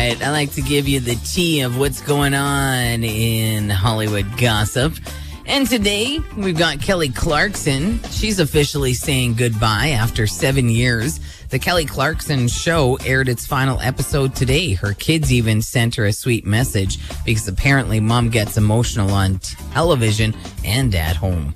right. I like to give you the tea of what's going on in Hollywood gossip. And today, we've got Kelly Clarkson. She's officially saying goodbye after 7 years. The Kelly Clarkson Show aired its final episode today. Her kids even sent her a sweet message because apparently mom gets emotional on television and at home.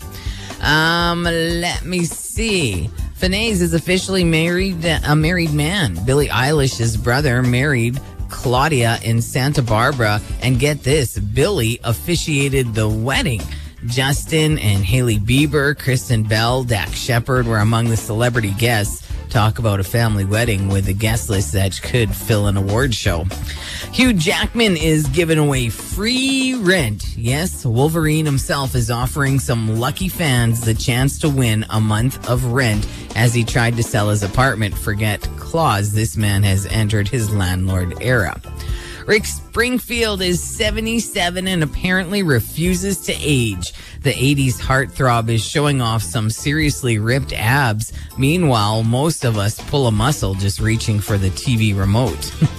Let me see. Finneas is officially a married man. Billie Eilish's brother married Claudia in Santa Barbara. And get this, Billie officiated the wedding. Justin and Hailey Bieber, Kristen Bell, Dax Shepard were among the celebrity guests. Talk about a family wedding with a guest list that could fill an award show. Hugh Jackman is giving away free rent. Yes, Wolverine himself is offering some lucky fans the chance to win a month of rent as he tried to sell his apartment. Forget clause, this man has entered his landlord era. Rick Springfield is 77 and apparently refuses to age. The 80s heartthrob is showing off some seriously ripped abs. Meanwhile, most of us pull a muscle just reaching for the TV remote.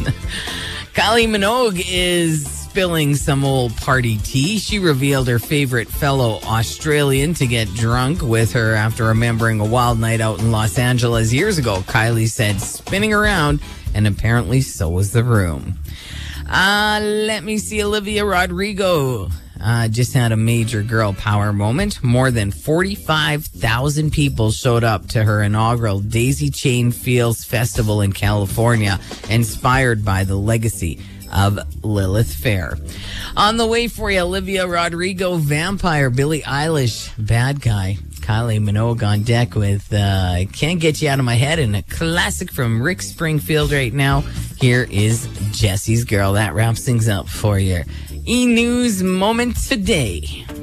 Kylie Minogue is spilling some old party tea. She revealed her favorite fellow Australian to get drunk with her after remembering a wild night out in Los Angeles years ago. Kylie said, spinning around, and apparently so was the room. Let me see. Olivia Rodrigo just had a major girl power moment. More than 45,000 people showed up to her inaugural Daisy Chain Fields Festival in California, inspired by the legacy of Lilith Fair. On the way for you, Olivia Rodrigo, Vampire, Billie Eilish, Bad Guy, Kylie Minogue on deck with Can't Get You Out of My Head, and a classic from Rick Springfield right now. Here is Jesse's Girl. That wraps things up for your E-News moment today.